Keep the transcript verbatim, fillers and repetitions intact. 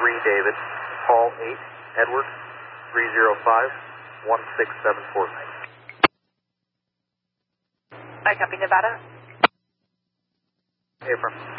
three David, Paul eight, Edward, three zero five, one six seven four. I copy Nevada. Affirm.